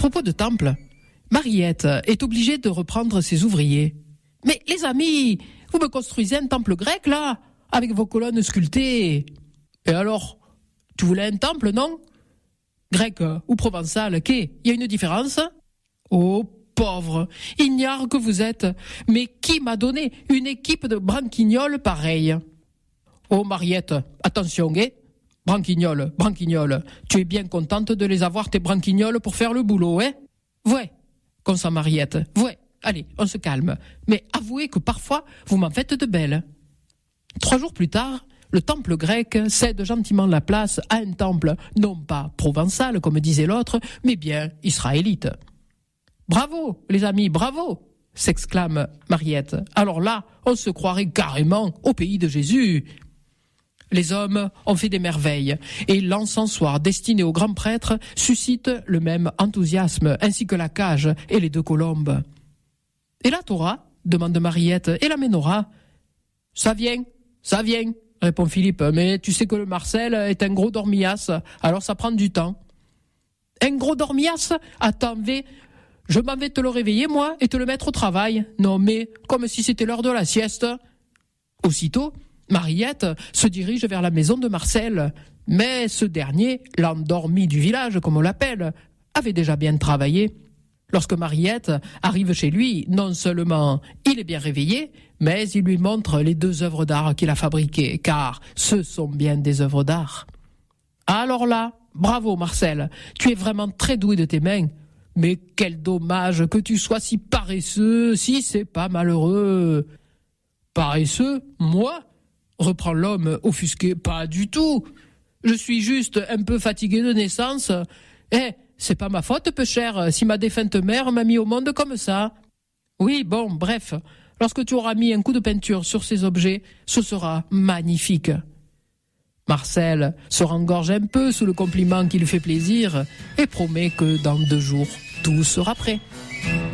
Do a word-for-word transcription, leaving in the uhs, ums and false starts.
propos de temple, Mariette est obligée de reprendre ses ouvriers. « Mais les amis, vous me construisez un temple grec, là, avec vos colonnes sculptées. Et alors, tu voulais un temple, non ? Grec ou provençal, qu'est ? Il y a une différence ? Oh, pauvre, ignare que vous êtes. Mais qui m'a donné une équipe de branquignoles pareille ? Oh, Mariette, attention, hein ? Branquignoles, branquignoles, tu es bien contente de les avoir, tes branquignoles, pour faire le boulot, hein ? Ouais, consent Mariette, ouais. Allez, on se calme. Mais avouez que parfois, vous m'en faites de belles. Trois jours plus tard, le temple grec cède gentiment la place à un temple, non pas provençal, comme disait l'autre, mais bien israélite. « Bravo, les amis, bravo !» s'exclame Mariette. « Alors là, on se croirait carrément au pays de Jésus. » Les hommes ont fait des merveilles, et l'encensoir destiné au grand prêtre suscite le même enthousiasme, ainsi que la cage et les deux colombes. « Et la Torah ?» demande Mariette. « Et la Ménorah ?»« Ça vient, ça vient, » répond Philippe. « Mais tu sais que le Marcel est un gros dormias, alors ça prend du temps. »« Un gros dormias ? Attends, vais, je m'en vais te le réveiller, moi, et te le mettre au travail. Non, mais comme si c'était l'heure de la sieste. » Aussitôt, Mariette se dirige vers la maison de Marcel. Mais ce dernier, l'endormi du village, comme on l'appelle, avait déjà bien travaillé. Lorsque Mariette arrive chez lui, non seulement il est bien réveillé, mais il lui montre les deux œuvres d'art qu'il a fabriquées, car ce sont bien des œuvres d'art. Alors là, bravo Marcel, tu es vraiment très doué de tes mains. Mais quel dommage que tu sois si paresseux, si c'est pas malheureux. Paresseux, moi ? Reprend l'homme offusqué. Pas du tout. Je suis juste un peu fatigué de naissance. Eh, c'est pas ma faute, peu cher, si ma défunte mère m'a mis au monde comme ça. Oui, bon, bref, lorsque tu auras mis un coup de peinture sur ces objets, ce sera magnifique. Marcel se rengorge un peu sous le compliment qui lui fait plaisir et promet que dans deux jours, tout sera prêt.